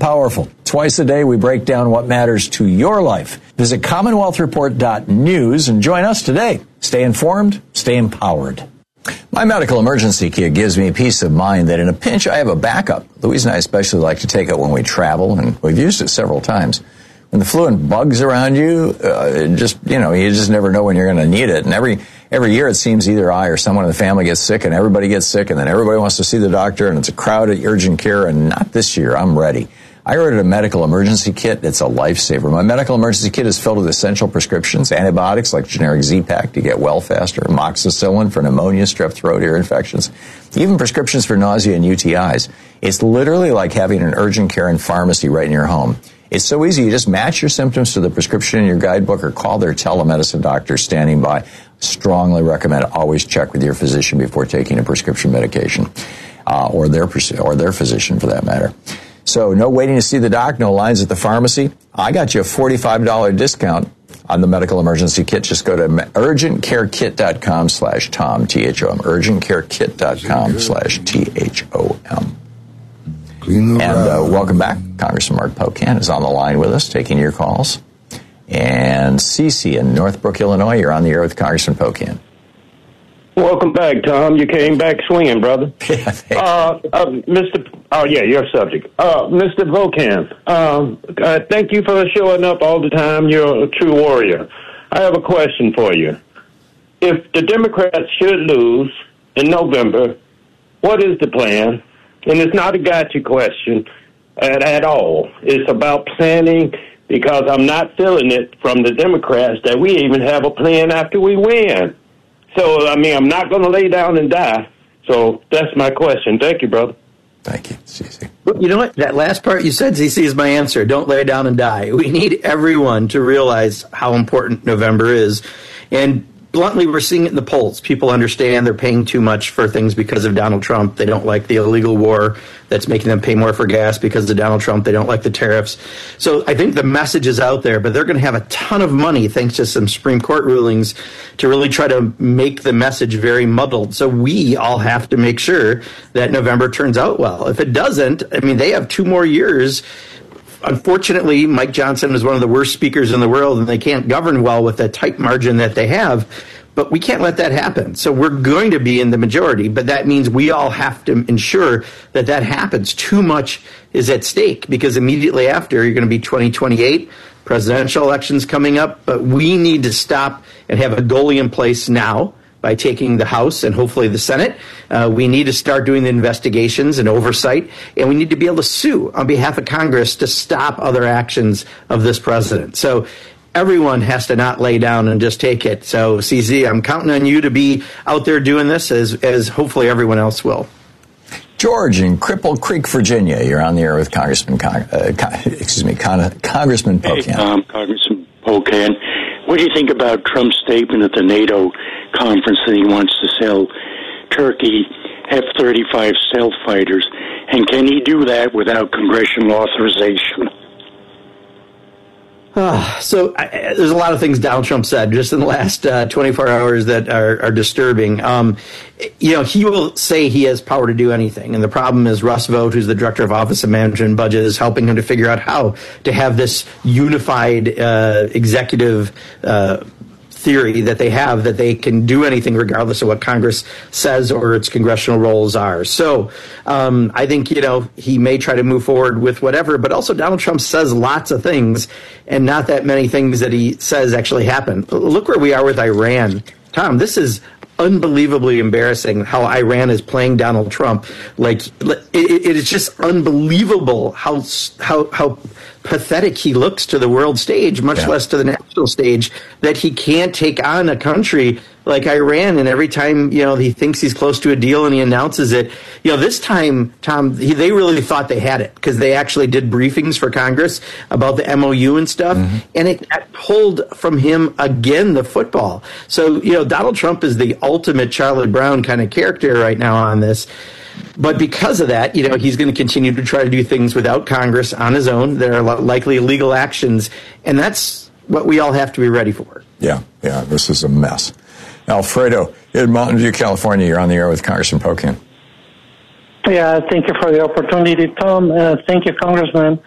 Powerful. Twice a day, we break down what matters to your life. Visit CommonwealthReport.news and join us today. Stay informed, stay empowered. My medical emergency kit gives me peace of mind that in a pinch, I have a backup. Louise and I especially like to take it when we travel, and we've used it several times. When the flu and bugs around you, you just never know when you're going to need it. And every year it seems either I or someone in the family gets sick, and everybody gets sick, and then everybody wants to see the doctor, and it's a crowded urgent care, and not this year. I'm ready. I ordered a medical emergency kit. It's a lifesaver. My medical emergency kit is filled with essential prescriptions, antibiotics like generic Z-Pak to get well faster, amoxicillin for pneumonia, strep throat, ear infections, even prescriptions for nausea and UTIs. It's literally like having an urgent care and pharmacy right in your home. It's so easy. You just match your symptoms to the prescription in your guidebook or call their telemedicine doctor standing by. Strongly recommend always check with your physician before taking a prescription medication, or their physician for that matter. So no waiting to see the doc, no lines at the pharmacy. I got you a $45 discount on the medical emergency kit. Just go to urgentcarekit.com/Tom, T-H-O-M, urgentcarekit.com/THOM. And welcome back. Congressman Mark Pocan is on the line with us, taking your calls. And Cece in Northbrook, Illinois, you're on the air with Congressman Pocan. Welcome back, Tom. You came back swinging, brother. Yeah, your subject. Mr. Pocan, thank you for showing up all the time. You're a true warrior. I have a question for you. If the Democrats should lose in November, what is the plan? And it's not a gotcha question at all. It's about planning, because I'm not feeling it from the Democrats that we even have a plan after we win. So, I'm not going to lay down and die. So that's my question. Thank you, brother. Thank you, CC. You know what? That last part you said, CC, is my answer. Don't lay down and die. We need everyone to realize how important November is. And bluntly, we're seeing it in the polls. People understand they're paying too much for things because of Donald Trump. They don't like the illegal war that's making them pay more for gas because of Donald Trump. They don't like the tariffs. So I think the message is out there, but they're going to have a ton of money, thanks to some Supreme Court rulings, to really try to make the message very muddled. So we all have to make sure that November turns out well. If it doesn't, they have 2 more years. Unfortunately, Mike Johnson is one of the worst speakers in the world, and they can't govern well with the tight margin that they have. But we can't let that happen. So we're going to be in the majority, but that means we all have to ensure that that happens. Too much is at stake, because immediately after, you're going to be 2028, presidential elections coming up. But we need to stop and have a goalie in place now by taking the House and hopefully the Senate. We need to start doing the investigations and oversight, and we need to be able to sue on behalf of Congress to stop other actions of this president. So everyone has to not lay down and just take it. So, CZ, I'm counting on you to be out there doing this, as hopefully everyone else will. George in Cripple Creek, Virginia. You're on the air with Congressman Pocan. Hey, Congressman Pocan. What do you think about Trump's statement at the NATO conference that he wants to sell Turkey F-35 stealth fighters? And can he do that without congressional authorization? So there's a lot of things Donald Trump said just in the last 24 hours that are disturbing. He will say he has power to do anything. And the problem is Russ Vought, who's the Director of Office of Management and Budget, is helping him to figure out how to have this unified executive theory that they have, that they can do anything regardless of what Congress says or its congressional roles are. So I think, he may try to move forward with whatever, but also Donald Trump says lots of things, and not that many things that he says actually happen. Look where we are with Iran. Tom, this is unbelievably embarrassing how Iran is playing Donald Trump. It is just unbelievable how pathetic he looks to the world stage, much less to the national stage, that he can't take on a country like Iran. And every time, he thinks he's close to a deal and he announces it, this time, Tom, they really thought they had it, because they actually did briefings for Congress about the MOU and stuff. Mm-hmm. And it got pulled from him again, the football. So, Donald Trump is the ultimate Charlie Brown kind of character right now on this. But because of that, he's going to continue to try to do things without Congress on his own. There are likely illegal actions, and that's what we all have to be ready for. Yeah, this is a mess. Alfredo in Mountain View, California, you're on the air with Congressman Pocan. Yeah, thank you for the opportunity, Tom. Thank you, Congressman.